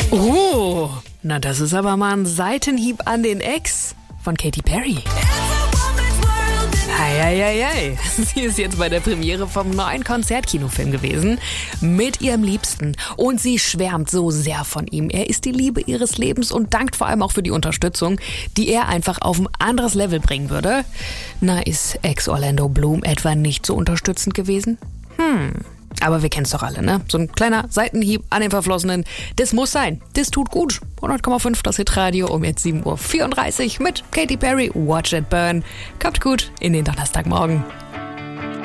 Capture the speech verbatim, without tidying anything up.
Oh, na das ist aber mal ein Seitenhieb an den Ex von Katy Perry. Eieiei. Sie ist jetzt bei der Premiere vom neuen Konzertkinofilm gewesen mit ihrem Liebsten und sie schwärmt so sehr von ihm. Er ist die Liebe ihres Lebens und dankt vor allem auch für die Unterstützung, die er einfach auf ein anderes Level bringen würde. Na, ist Ex-Orlando Bloom etwa nicht so unterstützend gewesen? Hm... Aber wir kennen es doch alle, ne? So ein kleiner Seitenhieb an den Verflossenen. Das muss sein. Das tut gut. hundert Komma fünf das Hitradio um jetzt sieben Uhr vierunddreißig mit Katy Perry. Watch it burn. Kommt gut in den Donnerstagmorgen.